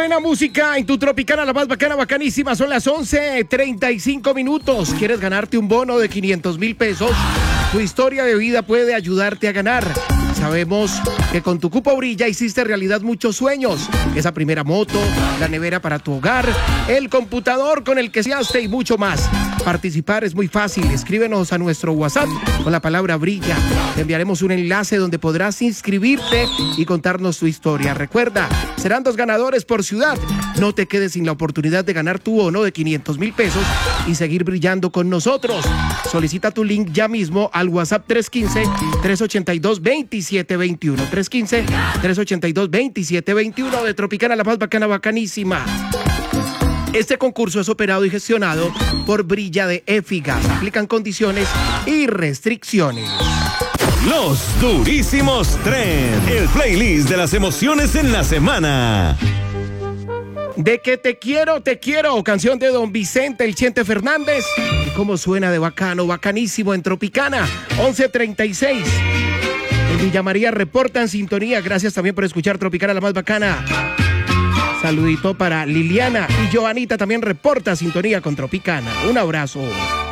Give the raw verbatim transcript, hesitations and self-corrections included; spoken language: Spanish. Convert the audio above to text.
Buena música en tu Tropicana, la más bacana, bacanísima. Son las once treinta y cinco minutos. ¿Quieres ganarte un bono de quinientos mil pesos? Tu historia de vida puede ayudarte a ganar. Sabemos que con tu Cupo Brilla hiciste realidad muchos sueños. Esa primera moto, la nevera para tu hogar, el computador con el que seaste y mucho más. Participar es muy fácil. Escríbenos a nuestro WhatsApp con la palabra Brilla. Te enviaremos un enlace donde podrás inscribirte y contarnos tu historia. Recuerda, serán dos ganadores por ciudad. No te quedes sin la oportunidad de ganar tu bono de quinientos mil pesos y seguir brillando con nosotros. Solicita tu link ya mismo al WhatsApp tres uno cinco, tres ocho dos, dos siete dos uno. tres uno cinco, tres ocho dos, dos siete dos uno de Tropicana, la más bacana, bacanísima. Este concurso es operado y gestionado por Brilla de Efigas. Aplican condiciones y restricciones. Los Durísimos Trend, el playlist de las emociones en la semana. De que te quiero, te quiero, canción de Don Vicente, el Chente Fernández. Y cómo suena de bacano, bacanísimo en Tropicana, once treinta y seis. En Villa María reporta en sintonía. Gracias también por escuchar Tropicana, la más bacana. Saludito para Liliana y Joanita también reporta sintonía con Tropicana. Un abrazo.